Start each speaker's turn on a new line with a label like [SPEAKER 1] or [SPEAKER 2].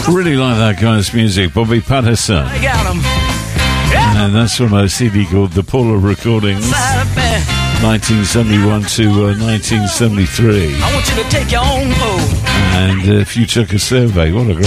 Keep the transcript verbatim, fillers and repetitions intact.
[SPEAKER 1] Really like that guy's music, Bobby Patterson. And that's from a C D called The Paula Recordings, nineteen seventy-one to uh, nineteen seventy-three.
[SPEAKER 2] I want you to take your own pole.
[SPEAKER 1] And uh, if you took a survey, what a great